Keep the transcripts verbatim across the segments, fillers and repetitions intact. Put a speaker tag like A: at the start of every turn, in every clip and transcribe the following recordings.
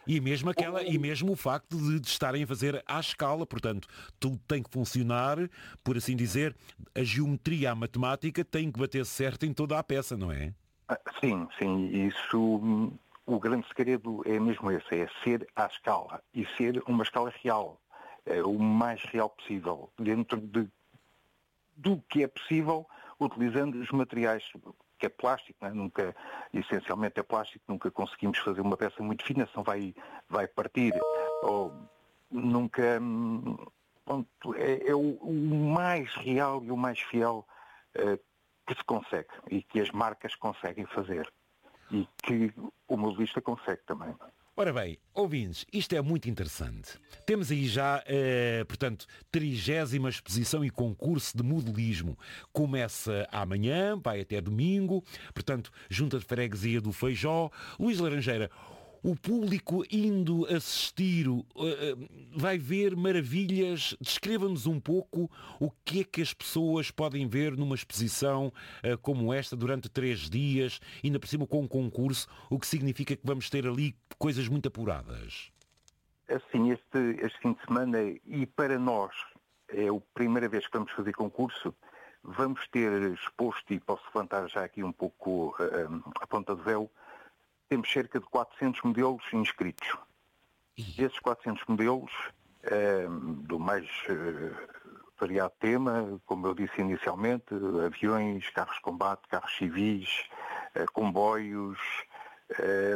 A: E mesmo, aquela, e mesmo o facto de, de estarem a fazer à escala, portanto, tudo tem que funcionar, por assim dizer, a geometria, a matemática tem que bater certo em toda a peça, não é?
B: Ah, sim, sim, isso, hum, o grande segredo é mesmo esse, é ser à escala e ser uma escala real, é, o mais real possível, dentro de, do que é possível, utilizando os materiais, que é plástico, não é? Nunca, essencialmente é plástico, nunca conseguimos fazer uma peça muito fina, senão vai, vai partir, ou nunca, hum, pronto, é, é o, o mais real e o mais fiel eh, que se consegue e que as marcas conseguem fazer e que o modelista consegue também.
A: Ora bem, ouvintes, isto é muito interessante. Temos aí já, eh, portanto, trigésima exposição e concurso de modelismo. Começa amanhã, vai até domingo, portanto, Junta de Freguesia do Feijó. Luís Laranjeira, o público indo assistir uh, uh, vai ver maravilhas. Descreva-nos um pouco o que é que as pessoas podem ver numa exposição uh, como esta durante três dias, ainda por cima com um concurso, o que significa que vamos ter ali coisas muito apuradas.
B: Assim, este, este fim de semana, e para nós é a primeira vez que vamos fazer concurso, vamos ter exposto, e posso levantar já aqui um pouco uh, a ponta de véu, temos cerca de quatrocentos modelos inscritos.
A: E...
B: Esses quatrocentos modelos, eh, do mais eh, variado tema, como eu disse inicialmente, aviões, carros de combate, carros civis, eh, comboios, eh,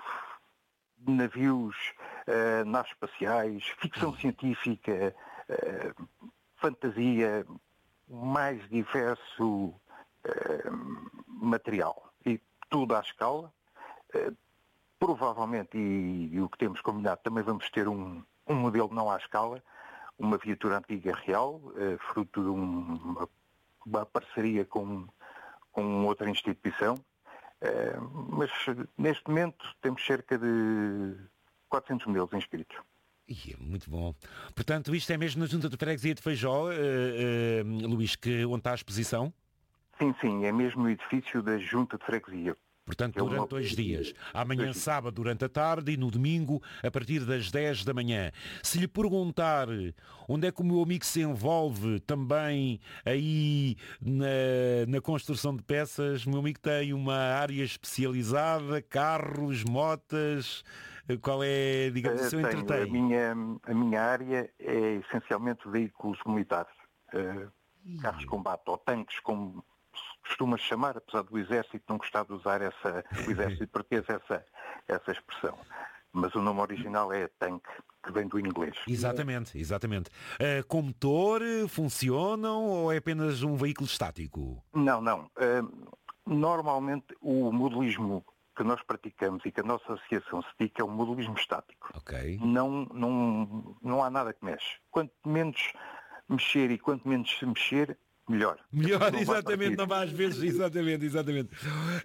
B: navios, eh, naves espaciais, ficção científica, eh, fantasia, mais diverso eh, material. E tudo à escala. Uh, provavelmente, e, e o que temos combinado, também vamos ter um, um modelo não à escala, uma viatura antiga real, uh, fruto de um, uma, uma parceria com, com outra instituição, uh, mas neste momento temos cerca de quatrocentos modelos inscritos.
A: Ih, muito bom. Portanto, isto é mesmo na Junta de Freguesia de Feijó, uh, uh, Luís, que, onde está a exposição?
B: Sim, sim, é mesmo o edifício da Junta de Freguesia.
A: Portanto,
B: É
A: durante
B: uma...
A: dois dias. Amanhã,
B: dois dias.
A: sábado, durante a tarde e no domingo, a partir das dez da manhã. Se lhe perguntar onde é que o meu amigo se envolve também aí na, na construção de peças, o meu amigo tem uma área especializada, carros, motas, qual é, digamos, o seu
B: Uh, tenho.
A: entretém?
B: A minha, a minha área é essencialmente veículos militares. Uh, carros de combate ou tanques, como costuma chamar, apesar do Exército não gostar de usar essa, o Exército português essa, essa expressão. Mas o nome original é tanque, que vem do inglês.
A: Exatamente, exatamente. Uh, com motor, funcionam ou é apenas um veículo estático?
B: Não, não. Uh, normalmente o modelismo que nós praticamos e que a nossa associação se dedica é um modelismo estático.
A: Ok.
B: Não, não, não há nada que mexe. Quanto menos mexer e quanto menos se mexer, melhor.
A: Melhor, exatamente, não vai às vezes, exatamente, exatamente.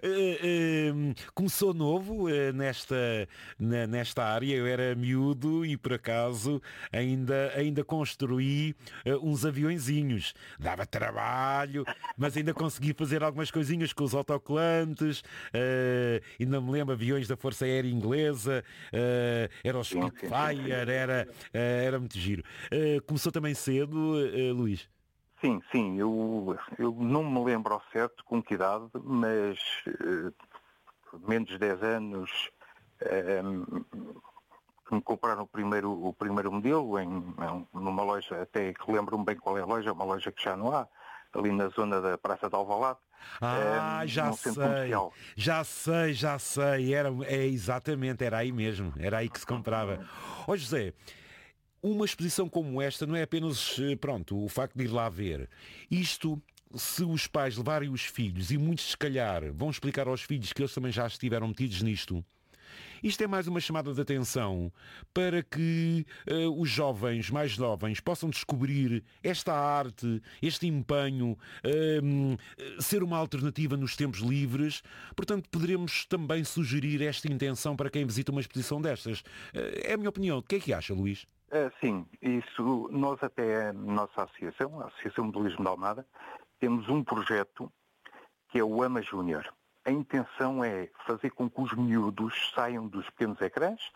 A: Uh, uh, começou novo uh, nesta, na, nesta área, eu era miúdo e por acaso ainda, ainda construí uh, uns aviõezinhos. Dava trabalho, mas ainda consegui fazer algumas coisinhas com os autocolantes, uh, ainda me lembro, aviões da Força Aérea Inglesa, uh, era o Spitfire, era, uh, era muito giro. Uh, começou também cedo, uh, Luís?
B: Sim, sim, eu, eu não me lembro ao certo com que idade, mas uh, menos de dez anos uh, me compraram o primeiro, o primeiro modelo em, numa loja, até que lembro-me bem qual é a loja, uma loja que já não há, ali na zona da Praça de Alvalade.
A: Ah,
B: um,
A: já sei, já sei, já sei, era, é exatamente, era aí mesmo, era aí que se comprava. Ó José, uma exposição como esta não é apenas, pronto, o facto de ir lá ver. Isto, se os pais levarem os filhos, e muitos se calhar vão explicar aos filhos que eles também já estiveram metidos nisto, isto é mais uma chamada de atenção para que uh, os jovens, mais jovens, possam descobrir esta arte, este empenho, uh, ser uma alternativa nos tempos livres. Portanto, poderemos também sugerir esta intenção para quem visita uma exposição destas. Uh, é a minha opinião. O que é que acha, Luís?
B: Uh, sim, isso, nós até a nossa associação, a Associação Modelismo de Almada, temos um projeto que é o AMA Júnior. A intenção é fazer com que os miúdos saiam dos pequenos ecrãs